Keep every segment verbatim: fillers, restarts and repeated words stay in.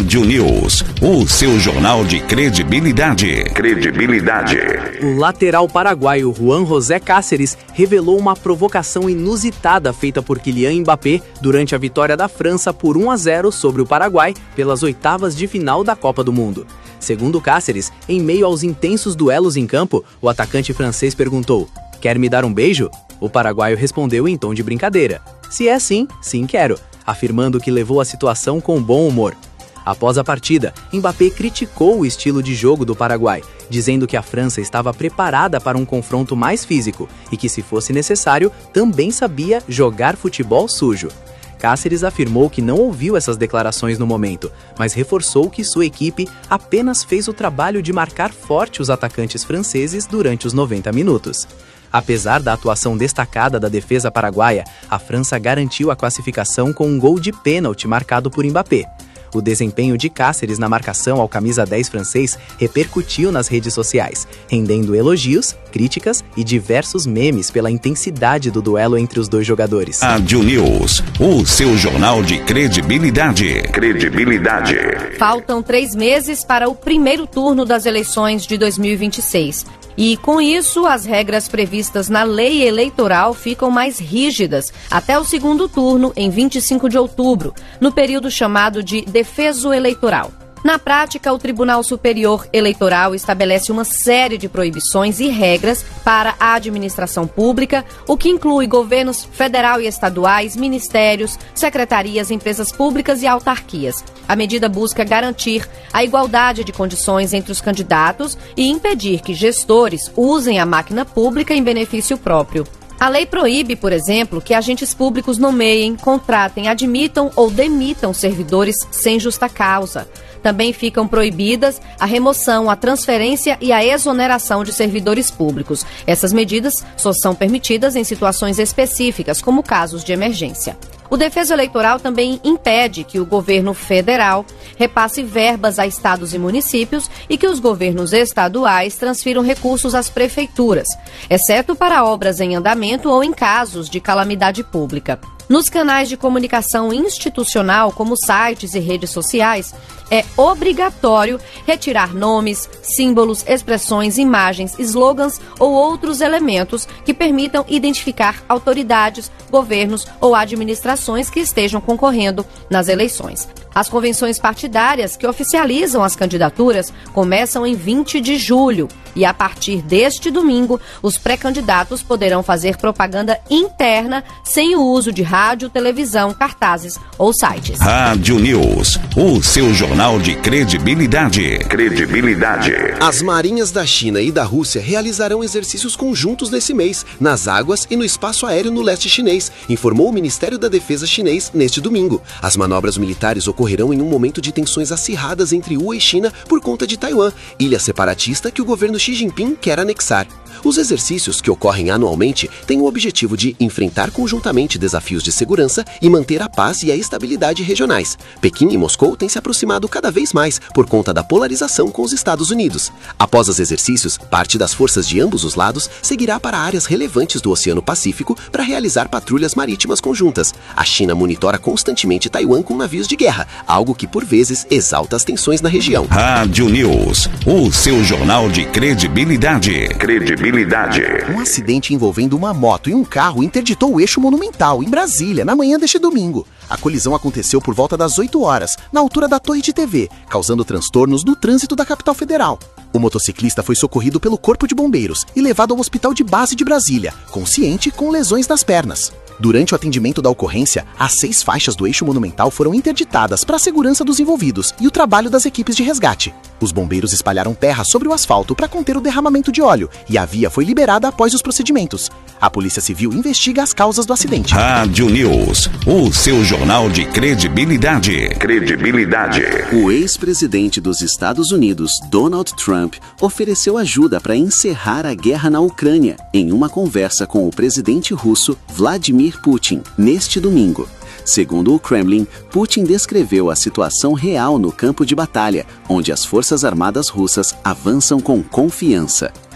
Rádio News, o seu jornal de credibilidade. Credibilidade. O lateral paraguaio Juan José Cáceres revelou uma provocação inusitada feita por Kylian Mbappé durante a vitória da França por um a zero sobre o Paraguai pelas oitavas de final da Copa do Mundo. Segundo Cáceres, em meio aos intensos duelos em campo, o atacante francês perguntou: "Quer me dar um beijo?" O paraguaio respondeu em tom de brincadeira: "Se é sim, sim quero", afirmando que levou a situação com bom humor. Após a partida, Mbappé criticou o estilo de jogo do Paraguai, dizendo que a França estava preparada para um confronto mais físico e que, se fosse necessário, também sabia jogar futebol sujo. Cáceres afirmou que não ouviu essas declarações no momento, mas reforçou que sua equipe apenas fez o trabalho de marcar forte os atacantes franceses durante os noventa minutos. Apesar da atuação destacada da defesa paraguaia, a França garantiu a classificação com um gol de pênalti marcado por Mbappé. O desempenho de Cáceres na marcação ao camisa dez francês repercutiu nas redes sociais, rendendo elogios, críticas e diversos memes pela intensidade do duelo entre os dois jogadores. Rádio News, o seu jornal de credibilidade. Credibilidade. Faltam três meses para o primeiro turno das eleições de dois mil e vinte e seis. E, com isso, as regras previstas na lei eleitoral ficam mais rígidas até o segundo turno, em vinte e cinco de outubro, no período chamado de defeso eleitoral. Na prática, o Tribunal Superior Eleitoral estabelece uma série de proibições e regras para a administração pública, o que inclui governos federal e estaduais, ministérios, secretarias, empresas públicas e autarquias. A medida busca garantir a igualdade de condições entre os candidatos e impedir que gestores usem a máquina pública em benefício próprio. A lei proíbe, por exemplo, que agentes públicos nomeiem, contratem, admitam ou demitam servidores sem justa causa. Também ficam proibidas a remoção, a transferência e a exoneração de servidores públicos. Essas medidas só são permitidas em situações específicas, como casos de emergência. O defeso eleitoral também impede que o governo federal repasse verbas a estados e municípios e que os governos estaduais transfiram recursos às prefeituras, exceto para obras em andamento ou em casos de calamidade pública. Nos canais de comunicação institucional, como sites e redes sociais, é obrigatório retirar nomes, símbolos, expressões, imagens, slogans ou outros elementos que permitam identificar autoridades, governos ou administrações que estejam concorrendo nas eleições. As convenções partidárias que oficializam as candidaturas começam em vinte de julho e, a partir deste domingo, os pré-candidatos poderão fazer propaganda interna sem o uso de rádio, televisão, cartazes ou sites. Rádio News, o seu jornal de credibilidade. Credibilidade. As marinhas da China e da Rússia realizarão exercícios conjuntos nesse mês, nas águas e no espaço aéreo no leste chinês, informou o Ministério da Defesa chinês neste domingo. As manobras militares ocorrerão em um momento de tensões acirradas entre U A e China por conta de Taiwan, ilha separatista que o governo Xi Jinping quer anexar. Os exercícios, que ocorrem anualmente, têm o objetivo de enfrentar conjuntamente desafios de segurança e manter a paz e a estabilidade regionais. Pequim e Moscou têm se aproximado cada vez mais por conta da polarização com os Estados Unidos. Após os exercícios, parte das forças de ambos os lados seguirá para áreas relevantes do Oceano Pacífico para realizar patrulhas marítimas conjuntas. A China monitora constantemente Taiwan com navios de guerra, algo que por vezes exalta as tensões na região. Rádio News, o seu jornal de credibilidade. Credibilidade. Um acidente envolvendo uma moto e um carro interditou o eixo monumental em Brasília na manhã deste domingo. A colisão aconteceu por volta das oito horas, na altura da Torre de T V, causando transtornos no trânsito da capital federal. O motociclista foi socorrido pelo Corpo de Bombeiros e levado ao Hospital de Base de Brasília, consciente com lesões nas pernas. Durante o atendimento da ocorrência, as seis faixas do eixo monumental foram interditadas para a segurança dos envolvidos e o trabalho das equipes de resgate. Os bombeiros espalharam terra sobre o asfalto para conter o derramamento de óleo e a via foi liberada após os procedimentos. A Polícia Civil investiga as causas do acidente. Rádio News, o seu jornal de credibilidade. Credibilidade. O ex-presidente dos Estados Unidos, Donald Trump, ofereceu ajuda para encerrar a guerra na Ucrânia em uma conversa com o presidente russo Vladimir Putin, neste domingo. Segundo o Kremlin, Putin descreveu a situação real no campo de batalha, onde as forças armadas russas avançam com confiança.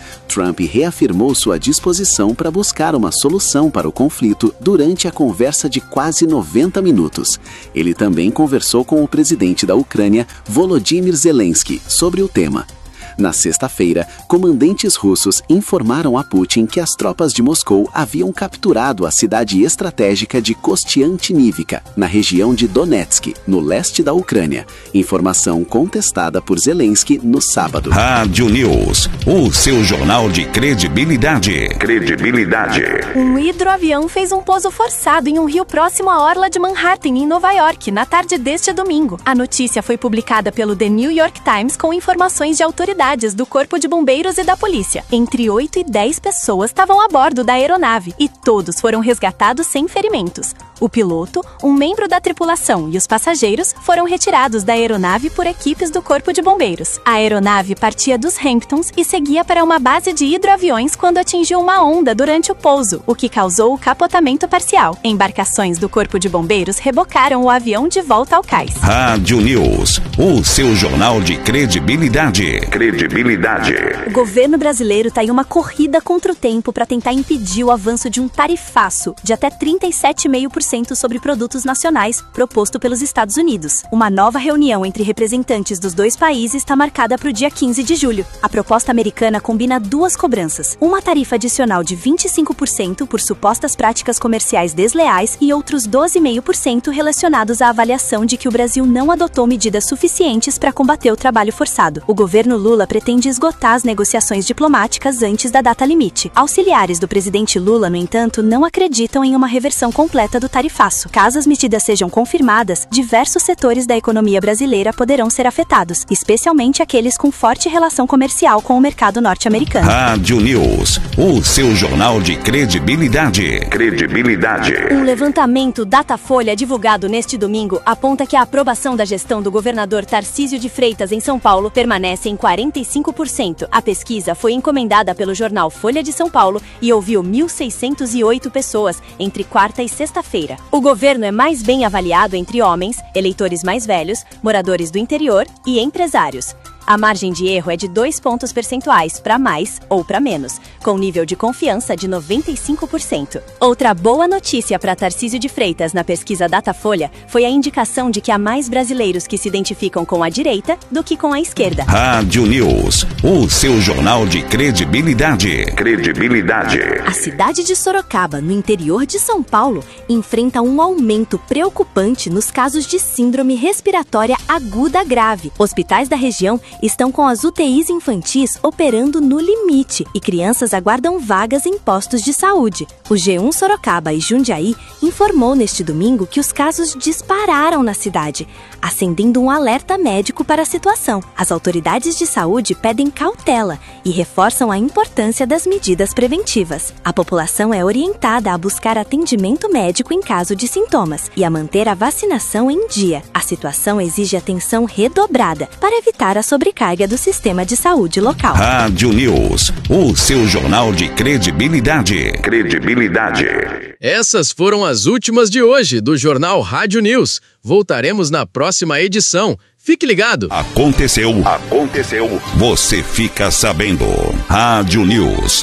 Trump reafirmou sua disposição para buscar uma solução para o conflito durante a conversa de quase noventa minutos. Ele também conversou com o presidente da Ucrânia, Volodymyr Zelensky, sobre o tema. Na sexta-feira, comandantes russos informaram a Putin que as tropas de Moscou haviam capturado a cidade estratégica de Kostiantynivka, na região de Donetsk, no leste da Ucrânia. Informação contestada por Zelensky no sábado. Rádio News, o seu jornal de credibilidade. Credibilidade. Um hidroavião fez um pouso forçado em um rio próximo à orla de Manhattan, em Nova York, na tarde deste domingo. A notícia foi publicada pelo The New York Times com informações de autoridades do Corpo de Bombeiros e da polícia. Entre oito e dez pessoas estavam a bordo da aeronave e todos foram resgatados sem ferimentos. O piloto, um membro da tripulação e os passageiros foram retirados da aeronave por equipes do Corpo de Bombeiros. A aeronave partia dos Hamptons e seguia para uma base de hidroaviões quando atingiu uma onda durante o pouso, o que causou o capotamento parcial. Embarcações do Corpo de Bombeiros rebocaram o avião de volta ao cais. Rádio News, o seu jornal de credibilidade. Credibilidade. O governo brasileiro está em uma corrida contra o tempo para tentar impedir o avanço de um tarifaço de até trinta e sete vírgula cinco por cento sobre produtos nacionais proposto pelos Estados Unidos. Uma nova reunião entre representantes dos dois países está marcada para o dia quinze de julho. A proposta americana combina duas cobranças: uma tarifa adicional de vinte e cinco por cento por supostas práticas comerciais desleais e outros doze vírgula cinco por cento relacionados à avaliação de que o Brasil não adotou medidas suficientes para combater o trabalho forçado. O governo Lula pretende esgotar as negociações diplomáticas antes da data limite. Auxiliares do presidente Lula, no entanto, não acreditam em uma reversão completa do tarifaço. Caso as medidas sejam confirmadas, diversos setores da economia brasileira poderão ser afetados, especialmente aqueles com forte relação comercial com o mercado norte-americano. Rádio News, o seu jornal de credibilidade. Credibilidade. Um levantamento Datafolha divulgado neste domingo aponta que a aprovação da gestão do governador Tarcísio de Freitas em São Paulo permanece em quarenta e cinco por cento. A pesquisa foi encomendada pelo jornal Folha de São Paulo e ouviu mil seiscentos e oito pessoas entre quarta e sexta-feira. O governo é mais bem avaliado entre homens, eleitores mais velhos, moradores do interior e empresários. A margem de erro é de dois pontos percentuais para mais ou para menos, com nível de confiança de noventa e cinco por cento. Outra boa notícia para Tarcísio de Freitas na pesquisa Datafolha foi a indicação de que há mais brasileiros que se identificam com a direita do que com a esquerda. Rádio News, o seu jornal de credibilidade. Credibilidade. A cidade de Sorocaba, no interior de São Paulo, enfrenta um aumento preocupante nos casos de síndrome respiratória aguda grave. Hospitais da região estão com as U T Is infantis operando no limite e crianças aguardam vagas em postos de saúde. O G um Sorocaba e Jundiaí informou neste domingo que os casos dispararam na cidade, acendendo um alerta médico para a situação. As autoridades de saúde pedem cautela e reforçam a importância das medidas preventivas. A população é orientada a buscar atendimento médico em caso de sintomas e a manter a vacinação em dia. A situação exige atenção redobrada para evitar a sobrecarga do sistema de saúde local. Rádio News, o seu jornal de credibilidade. Credibilidade. Essas foram as últimas de hoje do Jornal Rádio News. Voltaremos na próxima edição. Fique ligado. Aconteceu. Aconteceu. Você fica sabendo. Rádio News.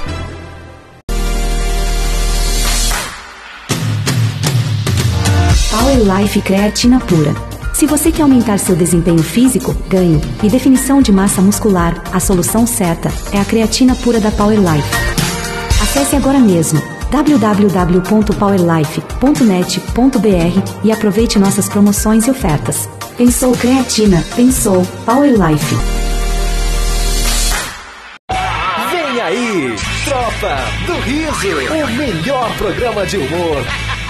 Power Life Creatina Pura. Se você quer aumentar seu desempenho físico, ganho e definição de massa muscular, a solução certa é a creatina pura da Power Life. Acesse agora mesmo w w w ponto power life ponto net ponto b r e aproveite nossas promoções e ofertas. Pensou creatina, pensou Power Life. Vem aí, Tropa do Riso, o melhor programa de humor.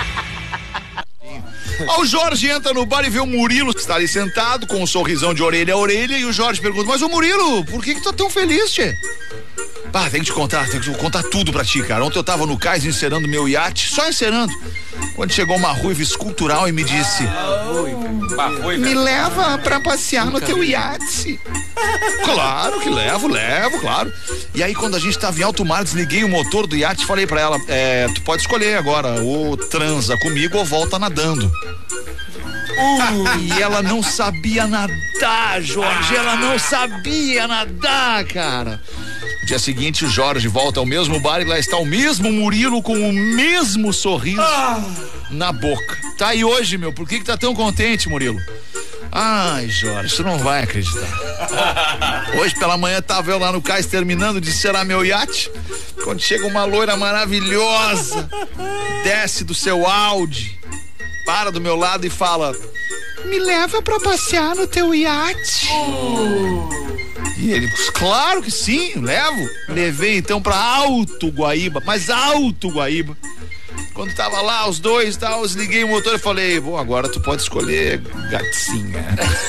O Jorge entra no bar e vê o Murilo que está ali sentado com um sorrisão de orelha a orelha e o Jorge pergunta: mas o Murilo, por que que tu tá tão feliz, tchê? Ah, tem que te contar, tem que te contar tudo pra ti, cara. Ontem eu tava no cais encerando meu iate, só encerando, quando chegou uma ruiva escultural e me disse: me leva pra passear no teu iate. Claro que levo, levo, claro. E aí quando a gente tava em alto mar, desliguei o motor do iate e falei pra ela: é, tu pode escolher agora, ou transa comigo ou volta nadando. Uh, e ela não sabia nadar, Jorge, ela não sabia nadar, cara. No dia seguinte, o Jorge volta ao mesmo bar e lá está o mesmo Murilo com o mesmo sorriso ah. na boca. Tá aí hoje, meu, por que que tá tão contente, Murilo? Ai, Jorge, tu não vai acreditar. Hoje pela manhã tava eu lá no cais terminando de selar meu iate, quando chega uma loira maravilhosa, desce do seu Audi, para do meu lado e fala: me leva pra passear no teu iate. Oh. E ele, claro que sim, levo. Levei então pra Alto Guaíba, mas Alto Guaíba. Quando tava lá os dois e tal, eu desliguei o motor e falei: bom, agora tu pode escolher, gatinha.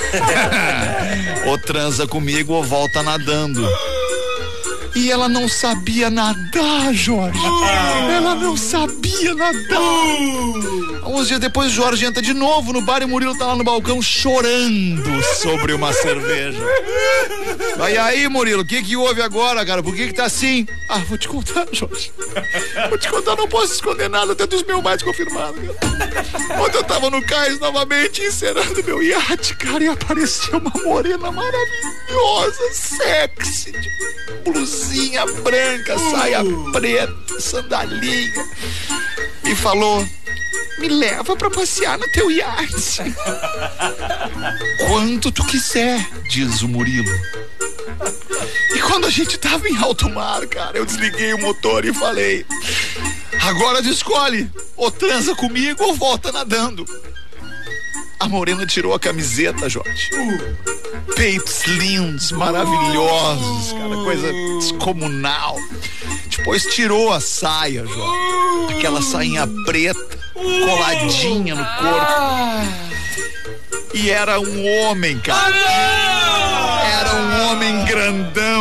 Ou transa comigo ou volta nadando. E ela não sabia nadar, Jorge. Ela não sabia nadar. Uns dias depois, o Jorge entra de novo no bar e o Murilo tá lá no balcão chorando sobre uma cerveja. Aí, aí, Murilo, o que que houve agora, cara? Por que que tá assim? Ah, vou te contar, Jorge. Vou te contar, não posso esconder nada, até dos meus mais confirmados, cara. Ontem eu tava no cais novamente, encerando meu iate, cara, e apareceu uma morena maravilhosa, sexy, de blusinha branca, saia preta, sandalinha, e falou: me leva pra passear no teu iate. Quanto tu quiser, diz o Murilo. E quando a gente tava em alto mar, cara, eu desliguei o motor e falei: agora tu escolhe, ou transa comigo ou volta nadando. A morena tirou a camiseta, Jorge. Uh, peitos lindos, maravilhosos, cara, coisa descomunal. Depois tirou a saia, Jorge. Aquela sainha preta, coladinha no corpo. E era um homem, cara. Era um homem grandão.